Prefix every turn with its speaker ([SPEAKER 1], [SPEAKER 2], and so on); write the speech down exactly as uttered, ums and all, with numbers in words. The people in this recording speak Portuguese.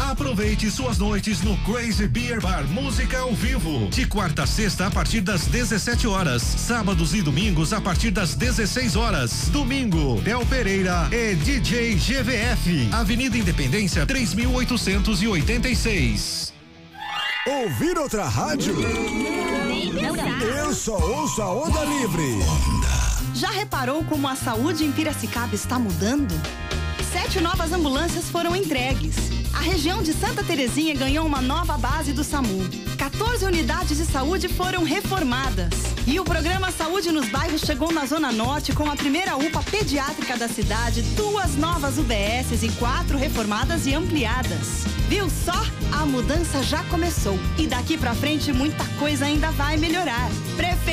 [SPEAKER 1] Aproveite suas noites no Crazy Beer Bar, música ao vivo. De quarta a sexta a partir das dezessete horas, sábados e domingos a partir das dezesseis horas. Domingo, Del Pereira e D J G V F. Avenida Independência três mil oitocentos e oitenta e seis.
[SPEAKER 2] Ouvir outra rádio? Eu só ouço a Onda Livre.
[SPEAKER 3] Já reparou como a saúde em Piracicaba está mudando? Sete novas ambulâncias foram entregues. A região de Santa Terezinha ganhou uma nova base do SAMU. quatorze unidades de saúde foram reformadas. E o programa Saúde nos Bairros chegou na Zona Norte com a primeira U P A pediátrica da cidade, duas novas U B Ss e quatro reformadas e ampliadas. Viu só? A mudança já começou. E daqui pra frente muita coisa ainda vai melhorar. Prefe